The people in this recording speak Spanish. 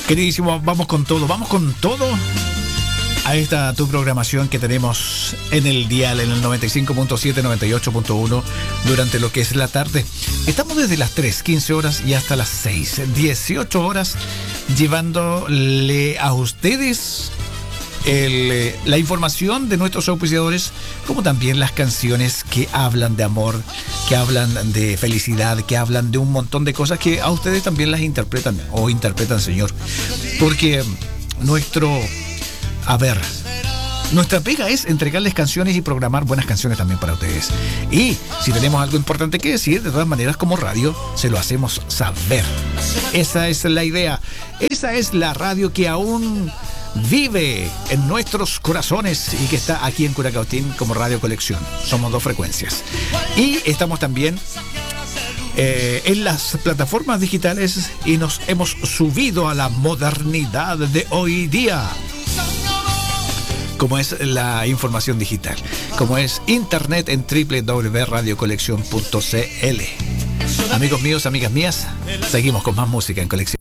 Queridísimo, vamos con todo a esta tu programación que tenemos en el dial, en el 95.7, 98.1 durante lo que es la tarde. Estamos desde las 3:15 horas y hasta las 6, 18 horas, llevándole a ustedes la información de nuestros auspiciadores, como también las canciones que hablan de amor, que hablan de felicidad, que hablan de un montón de cosas que a ustedes también las interpretan, Señor. Porque nuestra pega es entregarles canciones y programar buenas canciones también para ustedes. Y si tenemos algo importante que decir, de todas maneras, como radio, se lo hacemos saber. Esa es la idea. Esa es la radio que aún vive en nuestros corazones y que está aquí en Curacautín como Radio Colección. Somos 2 frecuencias. Y estamos también en las plataformas digitales y nos hemos subido a la modernidad de hoy día, como es la información digital, como es internet en www.radiocoleccion.cl. Amigos míos, amigas mías, seguimos con más música en Colección.